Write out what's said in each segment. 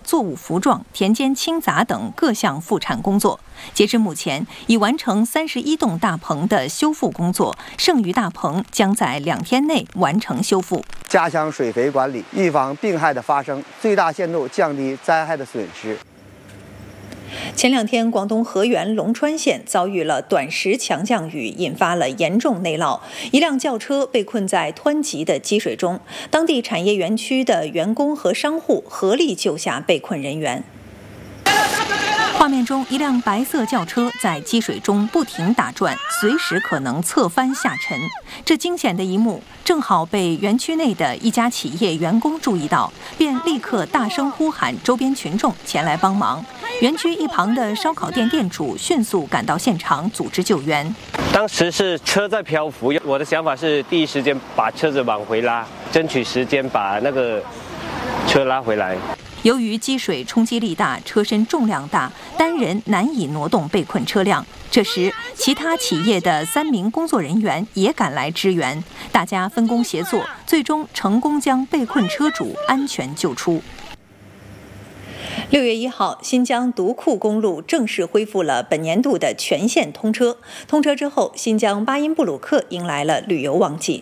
作物扶撞、田间清杂等各项复产工作。截至目前，已完成31栋大棚的修复工作，剩余大棚将在2天内完成修复。 加强水肥管理，预防病害的发生，最大限度降低灾害的损失。 前2天，广东河源龙川县遭遇了短时强降雨，引发了严重内涝。一辆轿车被困在湍急的积水中，当地产业园区的员工和商户合力救下被困人员。画面中，一辆白色轿车在积水中不停打转，随时可能侧翻下沉。这惊险的一幕正好被园区内的一家企业员工注意到，便立刻大声呼喊周边群众前来帮忙。园区一旁的烧烤店店主迅速赶到现场组织救援。 当时是车在漂浮，我的想法是第一时间把车子往回拉，争取时间把那个车拉回来。 由于积水冲击力大，车身重量大，单人难以挪动被困车辆。这时，其他企业的3名工作人员也赶来支援，大家分工协作，最终成功将被困车主安全救出。6月1号，新疆独库公路正式恢复了本年度的全线通车。通车之后，新疆巴音布鲁克迎来了旅游旺季。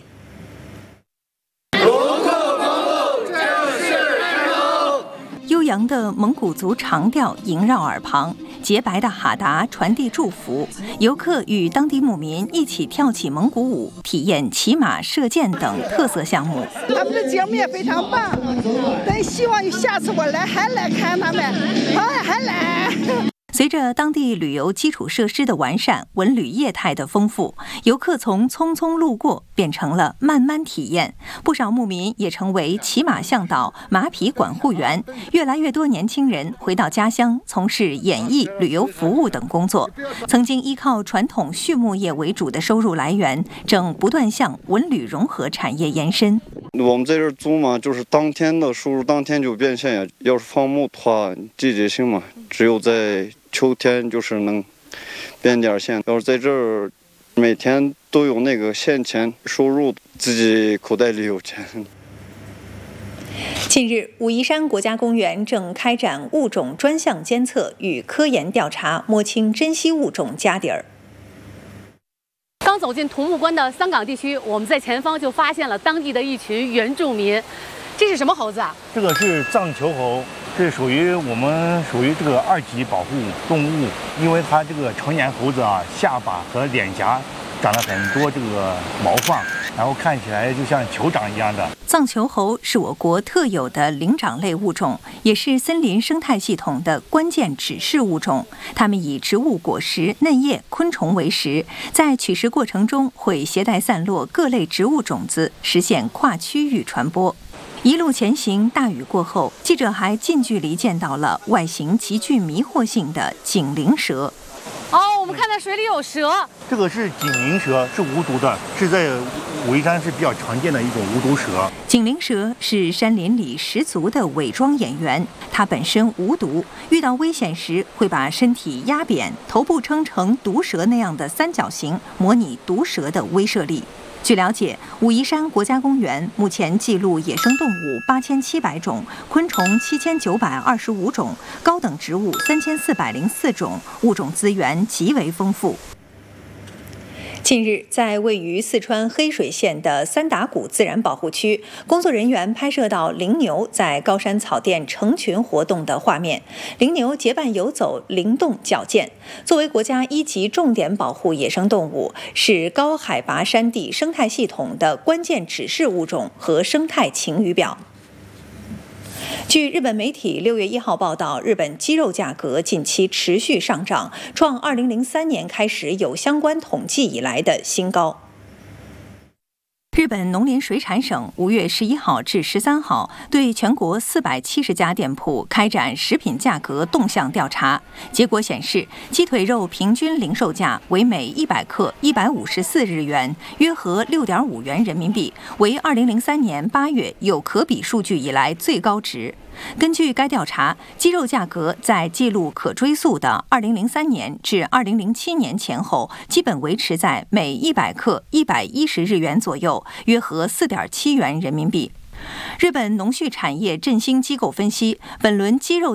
悠扬的蒙古族长调萦绕耳旁，洁白的哈达传递祝福，游客与当地牧民一起跳起蒙古舞，体验骑马、射箭等特色项目。 他们的节目也非常棒，但希望下次我还来看他们，还来。 随着当地旅游基础设施的完善，文旅业态的丰富，游客从匆匆路过变成了慢慢体验。不少牧民也成为骑马向导、马匹管护员，越来越多年轻人回到家乡从事演艺、旅游服务等工作。曾经依靠传统畜牧业为主的收入来源，正不断向文旅融合产业延伸。 我们在这儿租嘛，就是当天的收入当天就变现呀。要是放牧的话，季节性嘛，只有在秋天就是能变点现。要是在这儿，每天都有那个现钱收入，自己口袋里有钱。 近日，武夷山国家公园正开展物种专项监测与科研调查，摸清珍稀物种家底儿。 刚走进桐木关的桑岗地区，我们在前方就发现了当地的一群原住民。这是什么猴子啊？ 这个是藏球猴，是属于这个2级保护动物，因为它这个成年猴子啊，下巴和脸颊长了很多这个毛发，然后看起来就像酋长一样的。 藏球猴是我国特有的灵长类物种，也是森林生态系统的关键指示物种。它们以植物果实、嫩叶、昆虫为食，在取食过程中会携带散落各类植物种子，实现跨区域传播。一路前行，大雨过后，记者还近距离见到了外形极具迷惑性的警灵蛇。 我们看到水里有蛇。 这个是警灵蛇，是无毒的，是在武夷山是比较常见的一种无毒蛇。 警灵蛇是山林里十足的伪装演员，它本身无毒，遇到危险时会把身体压扁，头部撑成毒蛇那样的三角形，模拟毒蛇的威慑力。据了解，武夷山国家公园目前记录野生动物8700种，昆虫7925种，高等植物3404种，物种资源极为丰富。近日，在位于四川黑水县的三打谷自然保护区，工作人员拍摄到羚牛在高山草甸成群活动的画面。羚牛结伴游走，灵动矫健。作为国家1级重点保护野生动物，是高海拔山地生态系统的关键指示物种和生态晴雨表。据日本媒体6月1号报道，日本鸡肉价格近期持续上涨，创2003年开始有相关统计以来的新高。日本农林水产省5月11号至13号对全国470家店铺开展食品价格动向调查，结果显示，鸡腿肉平均零售价为每100克154日元，约合6.5元人民币，为2003年8月有可比数据以来最高值。根据该调查，鸡肉价格在记录可追溯的2003年至2007年前后，基本维持在每100克110日元左右，约合4.7元人民币。日本农畜产业振兴机构分析，本轮鸡肉